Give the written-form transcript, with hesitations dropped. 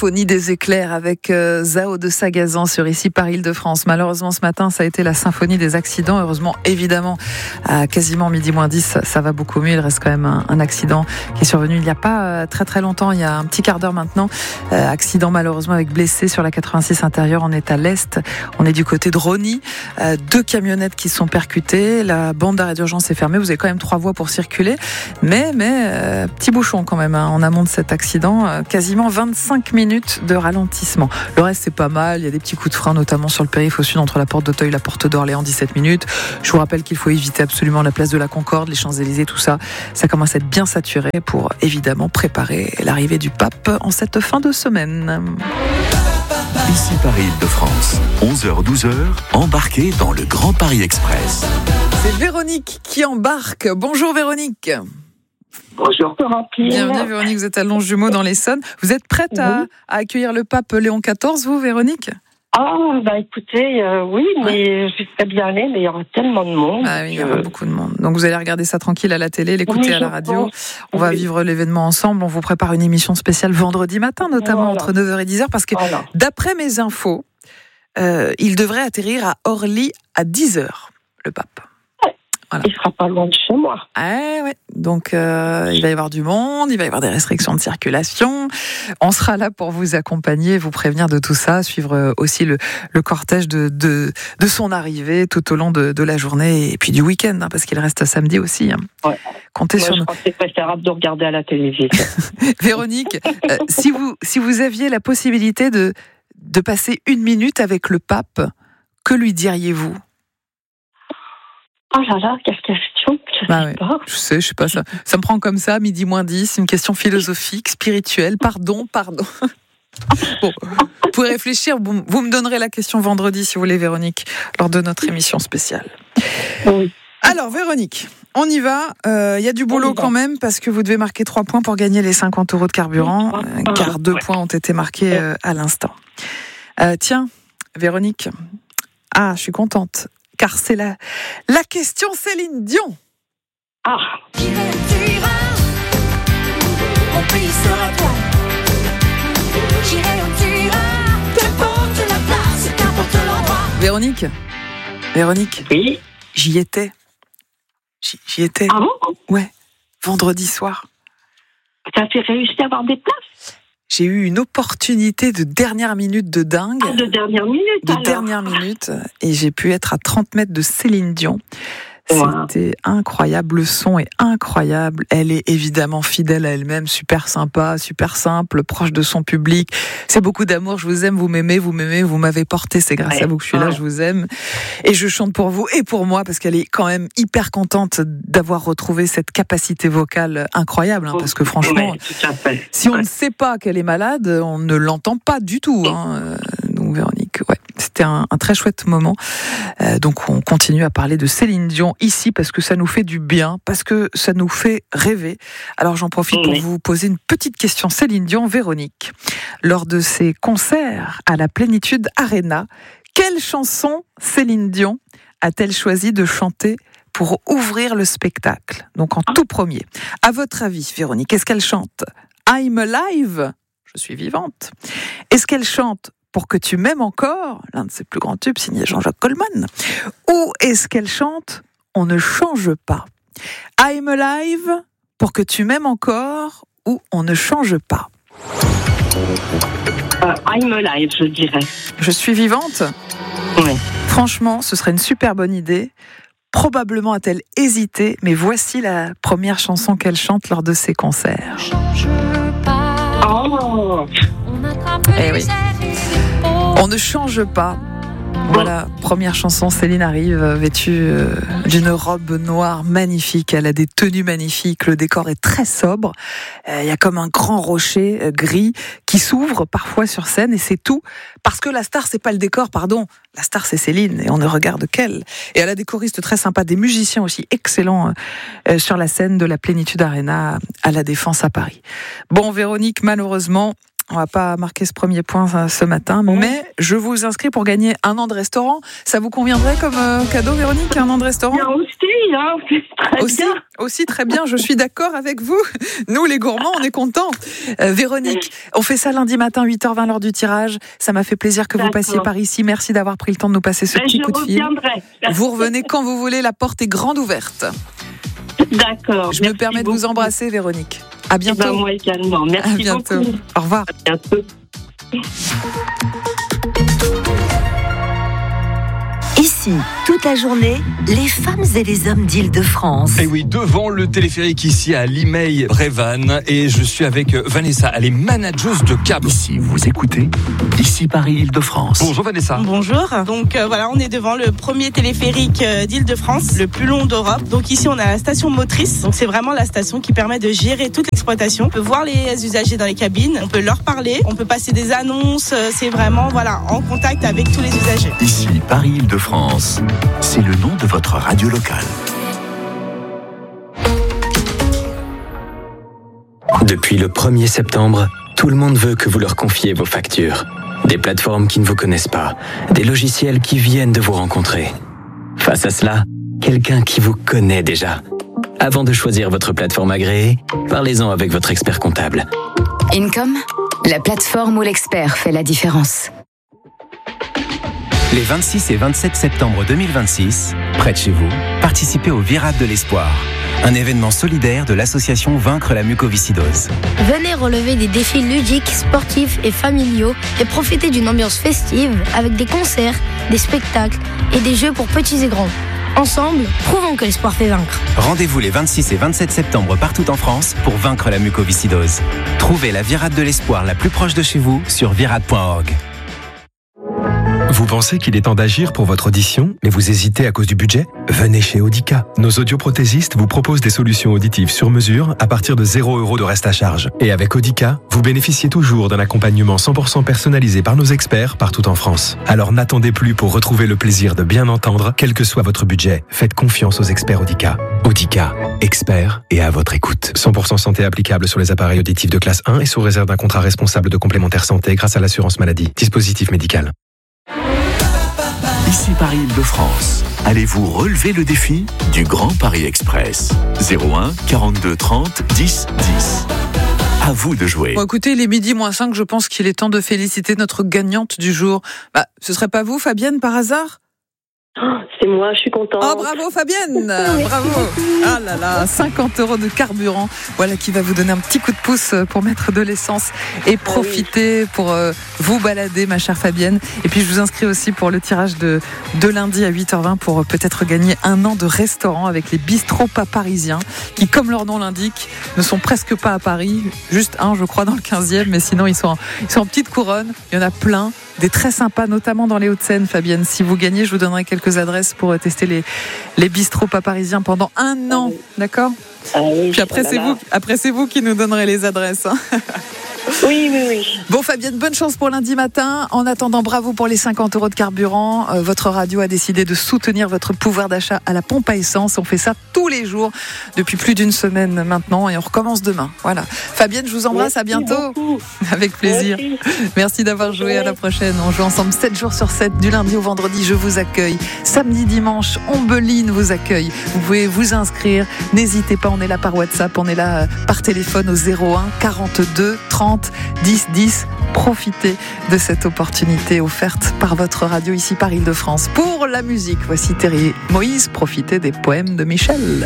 symphonie des éclairs avec Zao de Sagazan sur ici par Île-de-France. Malheureusement ce matin ça a été la symphonie des accidents. Heureusement évidemment à quasiment midi moins 10 ça va beaucoup mieux. Il reste quand même un accident qui est survenu il n'y a pas très longtemps, il y a un petit quart d'heure maintenant. Accident malheureusement avec blessés sur la 86 intérieure. On est à l'est, on est du côté de Rosny. 2 camionnettes qui sont percutées. La bande d'arrêt d'urgence est fermée. Vous avez quand même 3 voies pour circuler. Mais petit bouchon quand même en amont de cet accident. Quasiment 25 minutes de ralentissement. Le reste, c'est pas mal. Il y a des petits coups de frein, notamment sur le périph' au sud, entre la porte d'Auteuil et la porte d'Orléans, 17 minutes. Je vous rappelle qu'il faut éviter absolument la place de la Concorde, les Champs-Élysées, tout ça. Ça commence à être bien saturé pour, évidemment, préparer l'arrivée du pape en cette fin de semaine. Ici Paris Île-de-France, 11h-12h, embarquez dans le Grand Paris Express. C'est Véronique qui embarque. Bonjour Véronique. Bonjour Coralie. Bienvenue Véronique, vous êtes à Longjumeau dans l'Essonne. Vous êtes prête à accueillir le pape Léon XIV, vous Véronique ? Écoutez, oui, mais je serais bien allée, mais il y aura tellement de monde. Ah oui, il y aura beaucoup de monde. Donc vous allez regarder ça tranquille à la télé, l'écouter à la radio. On va vivre l'événement ensemble. On vous prépare une émission spéciale vendredi matin, notamment entre 9h et 10h, parce que d'après mes infos, il devrait atterrir à Orly à 10h, le pape. Voilà. Il sera pas loin de chez moi. Ouais. Donc il va y avoir du monde, il va y avoir des restrictions de circulation. On sera là pour vous accompagner, vous prévenir de tout ça, suivre aussi le cortège de son arrivée tout au long de la journée et puis du week-end, parce qu'il reste samedi aussi. Ouais. Comptez sur nous. Je pense que c'est préférable de regarder à la télévision. Véronique, si vous aviez la possibilité de passer 1 minute avec le pape, que lui diriez-vous ? Oh là là, quelle question, Je sais pas, ça me prend comme ça, midi moins 10, une question philosophique, spirituelle, pardon. Bon, vous pouvez réfléchir, vous me donnerez la question vendredi si vous voulez Véronique, lors de notre émission spéciale. Oui. Alors Véronique, on y va, y a du boulot quand même parce que vous devez marquer 3 points pour gagner les 50 € de carburant, car 2 points ont été marqués à l'instant. Tiens, Véronique, je suis contente. Car c'est la question Céline Dion. Mon pays sera toi. J'irai où tu iras. Qu'importe la place, qu'importe l'endroit. Véronique. Oui. J'y étais. Ah bon ? Ouais. Vendredi soir. T'as réussi à avoir des places ? J'ai eu une opportunité de dernière minute de dingue. De dernière minute, De dernière minute. Et j'ai pu être à 30 mètres de Céline Dion. C'était incroyable, le son est incroyable. Elle est évidemment fidèle à elle-même, super sympa, super simple, proche de son public. C'est beaucoup d'amour, je vous aime, vous m'aimez, vous m'avez porté, c'est grâce à vous que je suis là, je vous aime. Et je chante pour vous et pour moi, parce qu'elle est quand même hyper contente d'avoir retrouvé cette capacité vocale incroyable, parce que franchement, si on ne sait pas qu'elle est malade, on ne l'entend pas du tout. Donc Véronique, c'était un très chouette moment. Donc on continue à parler de Céline Dion ici parce que ça nous fait du bien, parce que ça nous fait rêver. Alors j'en profite pour vous poser une petite question. Céline Dion, Véronique, lors de ses concerts à la Plénitude Arena, quelle chanson Céline Dion a-t-elle choisi de chanter pour ouvrir le spectacle ? Donc en tout premier. À votre avis, Véronique, est-ce qu'elle chante I'm Alive ? Je suis vivante. Est-ce qu'elle chante Pour que tu m'aimes encore, l'un de ses plus grands tubes signé Jean-Jacques Goldman, ou est-ce qu'elle chante On ne change pas? I'm Alive, Pour que tu m'aimes encore, ou On ne change pas? I'm Alive, je dirais. Je suis vivante? Oui. Franchement, ce serait une super bonne idée. Probablement a-t-elle hésité, mais voici la première chanson qu'elle chante lors de ses concerts. Eh oui. On ne change pas. Voilà, première chanson, Céline arrive vêtue d'une robe noire magnifique, elle a des tenues magnifiques, le décor est très sobre, il y a comme un grand rocher gris qui s'ouvre parfois sur scène et c'est tout, parce que la star c'est pas le décor, pardon, la star c'est Céline et on ne regarde qu'elle. Et elle a des choristes très sympas, des musiciens aussi excellents sur la scène de la Plénitude Arena à La Défense à Paris. Bon Véronique, malheureusement, on va pas marquer ce premier point ce matin, mais je vous inscris pour gagner un an de restaurant. Ça vous conviendrait comme cadeau, Véronique, un an de restaurant? Bien aussi, très bien. Aussi, très bien, je suis d'accord avec vous. Nous, les gourmands, on est contents. Véronique, on fait ça lundi matin, 8h20, lors du tirage. Ça m'a fait plaisir que vous passiez par ici. Merci d'avoir pris le temps de nous passer ce petit coup de fil. Vous revenez quand vous voulez, la porte est grande ouverte. D'accord. Je me permets de vous embrasser, Véronique. À bientôt. Moi également. Merci à bientôt. beaucoup. Au revoir. À bientôt. Ici, toute la journée, les femmes et les hommes d'Île-de-France. Et oui, devant le téléphérique ici à Limeil-Brévannes, et je suis avec Vanessa, elle est manageuse de câble. Ici, vous écoutez Ici Paris Île-de-France. Bonjour Vanessa. Bonjour. Donc voilà, on est devant le premier téléphérique d'Île-de-France, le plus long d'Europe. Donc ici, on a la station motrice. Donc c'est vraiment la station qui permet de gérer toute l'exploitation. On peut voir les usagers dans les cabines, on peut leur parler, on peut passer des annonces. C'est vraiment en contact avec tous les usagers. Ici Paris Île-de-France, c'est le nom de votre radio locale. Depuis le 1er septembre, tout le monde veut que vous leur confiez vos factures. Des plateformes qui ne vous connaissent pas, des logiciels qui viennent de vous rencontrer. Face à cela, quelqu'un qui vous connaît déjà. Avant de choisir votre plateforme agréée, parlez-en avec votre expert comptable. Income, la plateforme où l'expert fait la différence. Les 26 et 27 septembre 2026, près de chez vous, participez au Virade de l'Espoir, un événement solidaire de l'association Vaincre la mucoviscidose. Venez relever des défis ludiques, sportifs et familiaux et profiter d'une ambiance festive avec des concerts, des spectacles et des jeux pour petits et grands. Ensemble, prouvons que l'espoir fait vaincre. Rendez-vous les 26 et 27 septembre partout en France pour vaincre la mucoviscidose. Trouvez la Virade de l'Espoir la plus proche de chez vous sur virade.org. Vous pensez qu'il est temps d'agir pour votre audition, mais vous hésitez à cause du budget? Venez chez Audica. Nos audioprothésistes vous proposent des solutions auditives sur mesure à partir de 0 € de reste à charge. Et avec Audica, vous bénéficiez toujours d'un accompagnement 100% personnalisé par nos experts partout en France. Alors n'attendez plus pour retrouver le plaisir de bien entendre, quel que soit votre budget. Faites confiance aux experts Audica. Audica, experts et à votre écoute. 100% santé applicable sur les appareils auditifs de classe 1 et sous réserve d'un contrat responsable de complémentaire santé grâce à l'assurance maladie. Dispositif médical. Ici Paris Île-de-France. Allez-vous relever le défi du Grand Paris Express? 01 42 30 10 10. À vous de jouer. Bon, écoutez, il est 12:05, je pense qu'il est temps de féliciter notre gagnante du jour. Ce serait pas vous, Fabienne, par hasard? C'est moi, je suis contente. Oh, bravo Fabienne. Bravo. Ah là là, 50 € de carburant. Voilà qui va vous donner un petit coup de pouce pour mettre de l'essence et profiter pour vous balader, ma chère Fabienne. Et puis je vous inscris aussi pour le tirage de lundi à 8h20 pour peut-être gagner un an de restaurant avec les bistrots pas parisiens qui, comme leur nom l'indique, ne sont presque pas à Paris. Juste un, je crois, dans le 15e, mais sinon ils sont en petite couronne. Il y en a plein. Des très sympas, notamment dans les Hauts-de-Seine, Fabienne. Si vous gagnez, je vous donnerai quelques adresses pour tester les bistrots pas parisiens pendant un an, d'accord? Puis après, c'est vous qui nous donnerez les adresses. Oui. Bon, Fabienne, bonne chance pour lundi matin. En attendant, bravo pour les 50 € de carburant. Votre radio a décidé de soutenir votre pouvoir d'achat à la pompe à essence. On fait ça tous les jours depuis plus d'une semaine maintenant et on recommence demain. Voilà. Fabienne, je vous embrasse. À bientôt. Avec plaisir. Merci d'avoir joué. À la prochaine. On joue ensemble 7 jours sur 7, du lundi au vendredi. Je vous accueille. Samedi, dimanche, Ombeline vous accueille. Vous pouvez vous inscrire. N'hésitez pas. On est là par WhatsApp. On est là par téléphone au 01 42 30 10 10. Profitez de cette opportunité offerte par votre radio ici par Île-de-France. Pour la musique, voici Thierry Moïse, profitez des poèmes de Michel.